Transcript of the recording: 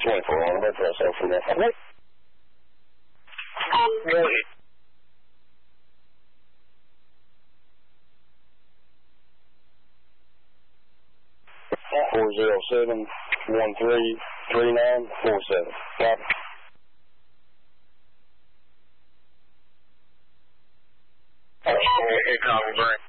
24 on the press over from there. Wait. 407-133947. Copy. Hey, copy, Brent.